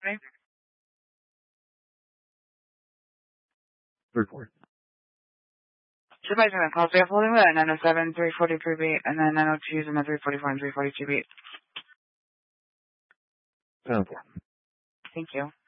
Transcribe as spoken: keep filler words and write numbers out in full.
Right? Third floor. Supervisor, calls we have holding with nine oh seven, three forty-three beat, and then nine oh two and then three forty-four and three forty-two beat. Seven four. Thank you.